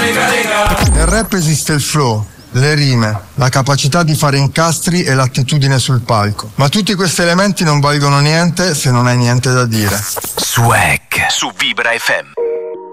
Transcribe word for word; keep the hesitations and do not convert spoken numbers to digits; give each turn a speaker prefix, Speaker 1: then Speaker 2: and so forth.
Speaker 1: Nel rap esiste il flow, le rime, la capacità di fare incastri e l'attitudine sul palco. Ma tutti questi elementi non valgono niente se non hai niente da dire.
Speaker 2: Swag su Vibra F M.